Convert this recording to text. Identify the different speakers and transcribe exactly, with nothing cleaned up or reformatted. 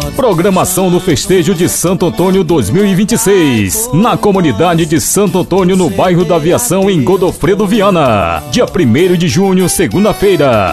Speaker 1: Programação do festejo de Santo Antônio dois mil e vinte e seis, na comunidade de Santo Antônio, no bairro da Aviação, em Godofredo Viana, dia primeiro de junho, segunda-feira.